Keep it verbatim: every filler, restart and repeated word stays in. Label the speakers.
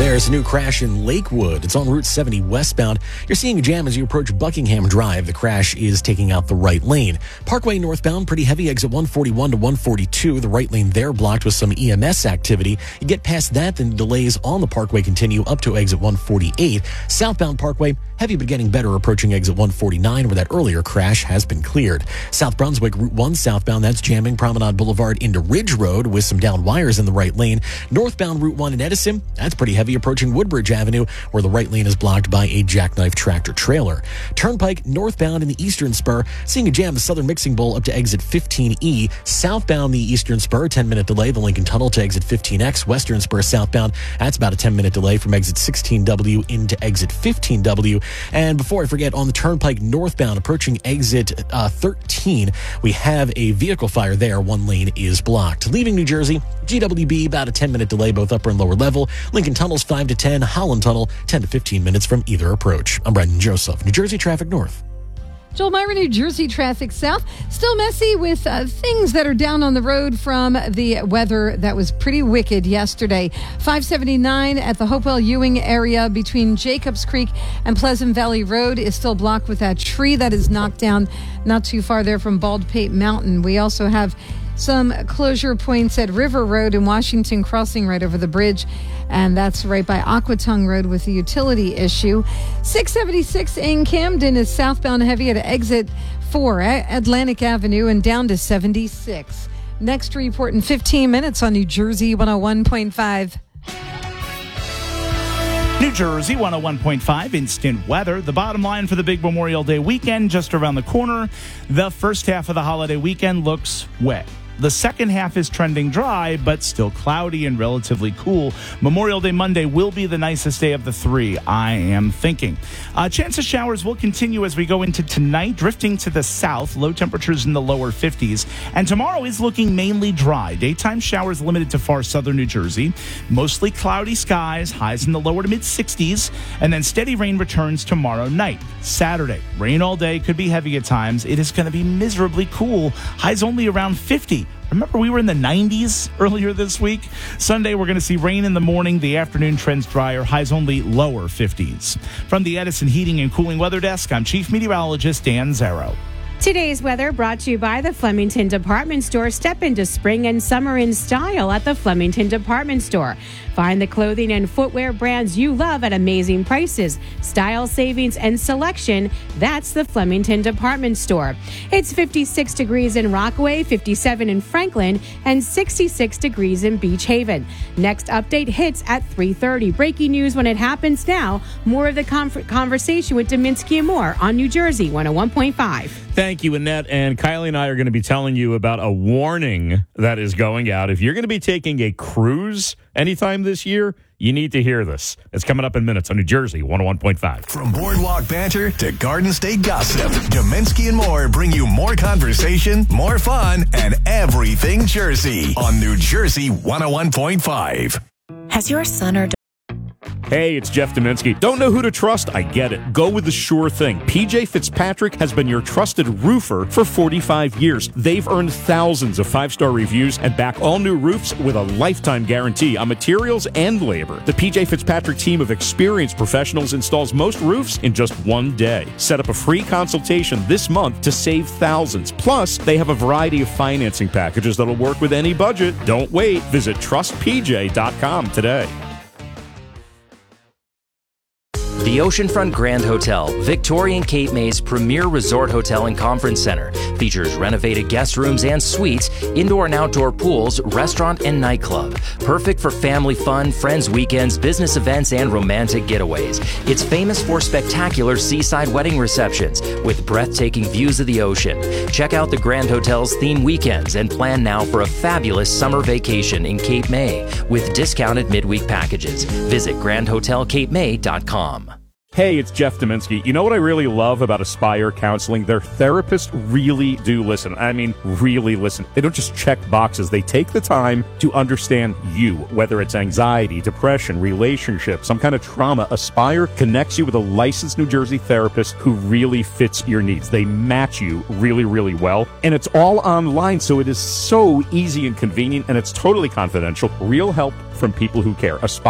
Speaker 1: There's a new crash in Lakewood. It's on Route seventy westbound. You're seeing a jam as you approach Buckingham Drive. The crash is taking out the right lane. Parkway northbound, pretty heavy, exit one forty-one to one forty-two. The right lane there blocked with some E M S activity. You get past that, then delays on the Parkway continue up to exit one forty-eight. Southbound Parkway, heavy but getting better, approaching exit one forty-nine, where that earlier crash has been cleared. South Brunswick, Route one southbound, that's jamming Promenade Boulevard into Ridge Road with some down wires in the right lane. Northbound Route one in Edison, that's pretty heavy, approaching Woodbridge Avenue, where the right lane is blocked by a jackknife tractor trailer. Turnpike northbound in the Eastern Spur, seeing a jam the Southern Mixing Bowl up to exit fifteen E. Southbound the Eastern Spur, ten minute delay, the Lincoln Tunnel to exit fifteen X. Western Spur southbound, that's about a ten minute delay from exit sixteen W into exit fifteen W. And before I forget, on the Turnpike northbound, approaching exit uh, thirteen, we have a vehicle fire there. One lane is blocked. Leaving New Jersey, G W B, about a ten minute delay, both upper and lower level. Lincoln Tunnel's five to ten, Holland Tunnel, ten to fifteen minutes from either approach. I'm Brendan Joseph, New Jersey Traffic North.
Speaker 2: Joel Myra, New Jersey traffic south. Still messy with uh, things that are down on the road from the weather that was pretty wicked yesterday. five seventy-nine at the Hopewell Ewing area between Jacobs Creek and Pleasant Valley Road is still blocked with that tree that is knocked down not too far there from Baldpate Mountain. We also have some closure points at River Road and Washington Crossing right over the bridge, and that's right by Aquatung Road with a utility issue. six seventy-six in Camden is southbound heavy at exit four at Atlantic Avenue and down to seventy-six. Next report in fifteen minutes on New Jersey one oh one point five.
Speaker 3: New Jersey one oh one point five, instant weather. The bottom line for the big Memorial Day weekend just around the corner. The first half of the holiday weekend looks wet. The second half is trending dry, but still cloudy and relatively cool. Memorial Day Monday will be the nicest day of the three, I am thinking. Uh, chance of showers will continue as we go into tonight, drifting to the south, low temperatures in the lower fifties. And tomorrow is looking mainly dry. Daytime showers limited to far southern New Jersey. Mostly cloudy skies, highs in the lower to mid-sixties. And then steady rain returns tomorrow night. Saturday, rain all day, could be heavy at times. It is going to be miserably cool. Highs only around fifty. Remember, we were in the nineties earlier this week. Sunday, we're going to see rain in the morning. The afternoon trends drier. Highs only lower fifties. From the Edison Heating and Cooling Weather Desk, I'm Chief Meteorologist Dan Zarrow.
Speaker 4: Today's weather brought to you by the Flemington Department Store. Step into spring and summer in style at the Flemington Department Store. Find the clothing and footwear brands you love at amazing prices, style savings, and selection. That's the Flemington Department Store. It's fifty-six degrees in Rockaway, fifty-seven in Franklin, and sixty-six degrees in Beach Haven. Next update hits at three thirty. Breaking news when it happens now. More of the conf- conversation with Dominski and more on New Jersey one oh one point five.
Speaker 5: Thank you, Annette. And Kylie and I are going to be telling you about a warning that is going out. If you're going to be taking a cruise anytime this year, you need to hear this. It's coming up in minutes on New Jersey one oh one point five.
Speaker 6: From boardwalk banter to Garden State gossip, Dominski and more bring you more conversation, more fun, and everything Jersey on New Jersey one oh one point five.
Speaker 7: Has your son or
Speaker 5: Hey, it's Jeff Dominski. Don't know who to trust? I get it. Go with the sure thing. P J Fitzpatrick has been your trusted roofer for forty-five years. They've earned thousands of five-star reviews and back all new roofs with a lifetime guarantee on materials and labor. The P J Fitzpatrick team of experienced professionals installs most roofs in just one day. Set up a free consultation this month to save thousands. Plus, they have a variety of financing packages that'll work with any budget. Don't wait. Visit trust p j dot com today.
Speaker 8: The Oceanfront Grand Hotel, Victorian Cape May's premier resort hotel and conference center, features renovated guest rooms and suites, indoor and outdoor pools, restaurant and nightclub. Perfect for family fun, friends weekends, business events, and romantic getaways. It's famous for spectacular seaside wedding receptions with breathtaking views of the ocean. Check out the Grand Hotel's theme weekends and plan now for a fabulous summer vacation in Cape May with discounted midweek packages. Visit grand hotel cape may dot com.
Speaker 5: Hey, it's Jeff Dominski. You know what I really love about Aspire Counseling? Their therapists really do listen. I mean, really listen. They don't just check boxes. They take the time to understand you, whether it's anxiety, depression, relationships, some kind of trauma. Aspire connects you with a licensed New Jersey therapist who really fits your needs. They match you really, really well. And it's all online, so it is so easy and convenient, and it's totally confidential. Real help from people who care. Aspire